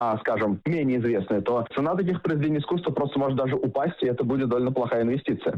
скажем, менее известные, то цена таких произведений искусства просто может даже упасть, и это будет довольно плохая инвестиция.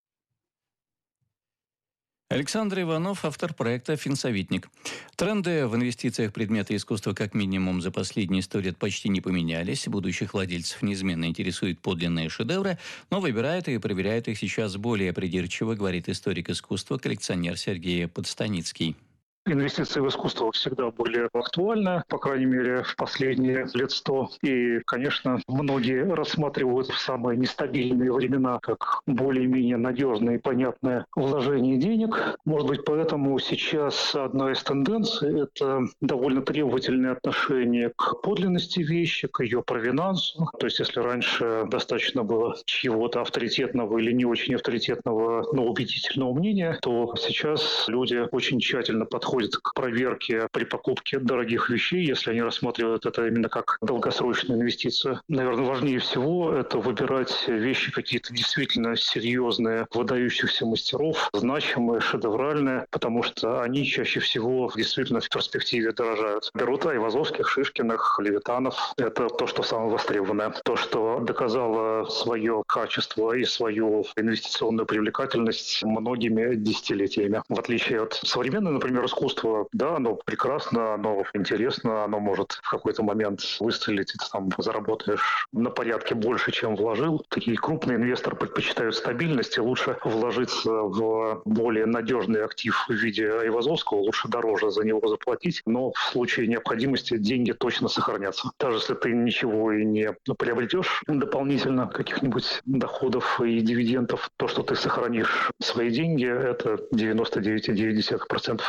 Александр Иванов, автор проекта «Финсоветник». Тренды в инвестициях в предметы искусства как минимум за последние 100 лет почти не поменялись. Будущих владельцев неизменно интересуют подлинные шедевры, но выбирают и проверяют их сейчас более придирчиво, говорит историк искусства, коллекционер Сергей Подстаницкий. Инвестиции в искусство всегда были актуальны, по крайней мере, в последние лет 100. И, конечно, многие рассматривают в самые нестабильные времена как более-менее надежное и понятное вложение денег. Может быть, поэтому сейчас одна из тенденций – это довольно требовательное отношение к подлинности вещи, к ее провинансу. То есть, если раньше достаточно было чьего-то авторитетного или не очень авторитетного, но убедительного мнения, то сейчас люди очень тщательно подходят к проверке при покупке дорогих вещей, если они рассматривают это именно как долгосрочную инвестицию. Наверное, важнее всего это выбирать вещи какие-то действительно серьезные, выдающихся мастеров, значимые, шедевральные, потому что они чаще всего действительно в перспективе дорожают. Берут Айвазовских, Шишкиных, Левитанов. Это то, что самое востребованное. То, что доказало свое качество и свою инвестиционную привлекательность многими десятилетиями. В отличие от современного, например, искусства, да, оно прекрасно, оно интересно, оно может в какой-то момент выстрелить, и ты там заработаешь на порядке больше, чем вложил. Такие крупные инвесторы предпочитают стабильность, и лучше вложиться в более надежный актив в виде Айвазовского, лучше дороже за него заплатить, но в случае необходимости деньги точно сохранятся. Даже если ты ничего и не приобретешь дополнительно, каких-нибудь доходов и дивидендов, то, что ты сохранишь свои деньги, это 99,9%.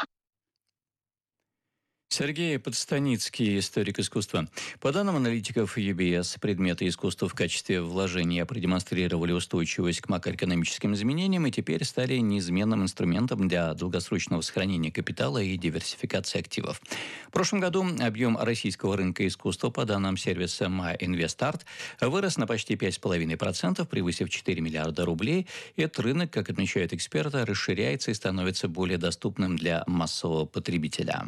Сергей Подстаницкий, историк искусства. По данным аналитиков UBS, предметы искусства в качестве вложения продемонстрировали устойчивость к макроэкономическим изменениям и теперь стали неизменным инструментом для долгосрочного сохранения капитала и диверсификации активов. В прошлом году объем российского рынка искусства, по данным сервиса MyInvestArt, вырос на почти 5,5%, превысив 4 миллиарда рублей. Этот рынок, как отмечают эксперты, расширяется и становится более доступным для массового потребителя.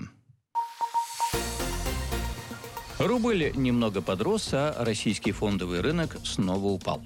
Рубль немного подрос, а российский фондовый рынок снова упал.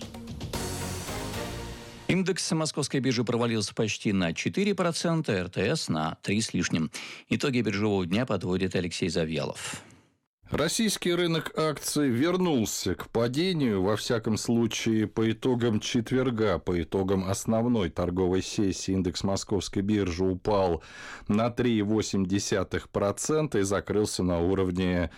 Индекс московской биржи провалился почти на 4%, РТС на 3 с лишним. Итоги биржевого дня подводит Алексей Завьялов. Российский рынок акций вернулся к падению, во всяком случае, по итогам четверга, по итогам основной торговой сессии индекс московской биржи упал на 3,8% и закрылся на уровне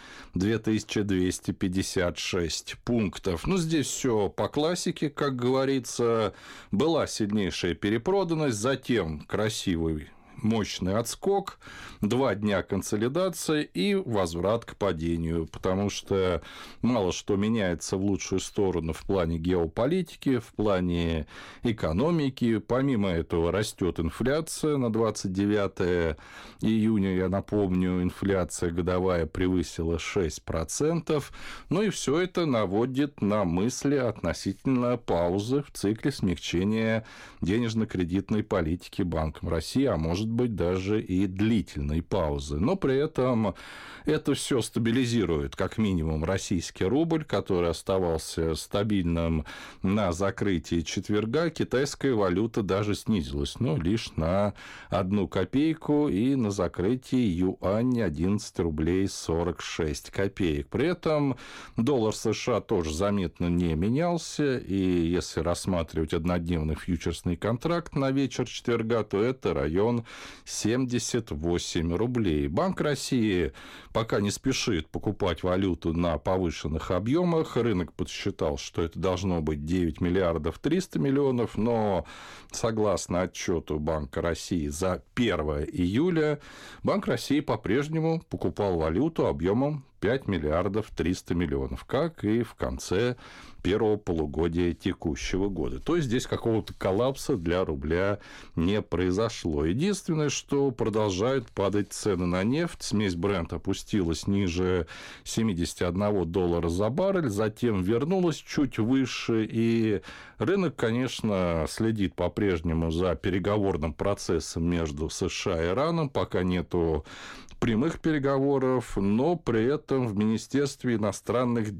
2256 пунктов. Ну, здесь все по классике, как говорится, была сильнейшая перепроданность, затем красивый мощный отскок, 2 дня консолидации и возврат к падению, потому что мало что меняется в лучшую сторону в плане геополитики, в плане экономики. Помимо этого растет инфляция на 29 июня, я напомню, инфляция годовая превысила 6%, ну и все это наводит на мысли относительно паузы в цикле смягчения денежно-кредитной политики Банком России, а может быть даже и длительной паузы. Но при этом это все стабилизирует как минимум российский рубль, который оставался стабильным на закрытии четверга. Китайская валюта даже снизилась, но лишь на 1 копейку, и на закрытии юань 11 рублей 46 копеек. При этом доллар США тоже заметно не менялся, и если рассматривать однодневный фьючерсный контракт на вечер четверга, то это район 78 рублей. Банк России пока не спешит покупать валюту на повышенных объемах. Рынок подсчитал, что это должно быть 9 миллиардов 300 миллионов, но согласно отчету Банка России за 1 июля, Банк России по-прежнему покупал валюту объемом 5 миллиардов 300 миллионов, как и в конце первого полугодия текущего года. То есть здесь какого-то коллапса для рубля не произошло. Единственное, что продолжают падать цены на нефть. Смесь Brent опустилась ниже $71 за баррель, затем вернулась чуть выше, и рынок, конечно, следит по-прежнему за переговорным процессом между США и Ираном, пока нету прямых переговоров, но при этом в Министерстве иностранных